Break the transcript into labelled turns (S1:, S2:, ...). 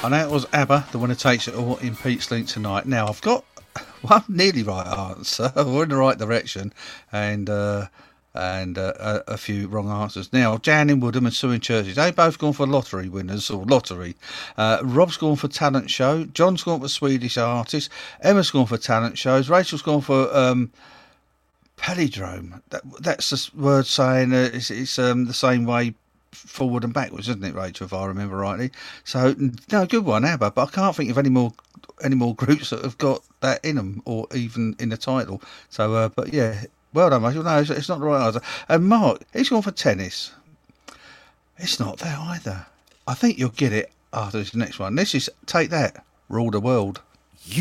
S1: And that was ABBA, the winner takes it all in Pete's Link tonight. Now, I've got one nearly right answer. We're in the right direction. And a few wrong answers. Now, Jan in Woodham and Sue in Churches, they both gone for lottery winners, or lottery. Rob's gone for talent show. John's gone for Swedish artist. Emma's gone for talent shows. Rachel's gone for palindrome. That's the word saying it's the same way forward and backwards, isn't it, Rachel, if I remember rightly? So, no, good one, ABBA, but I can't think of any more groups that have got that in them, or even in the title. So, but yeah, well done, Rachel. No, it's not the right answer. And Mark, he's gone for tennis. It's not that either. I think you'll get it after this next one. This is Take That, Rule the World.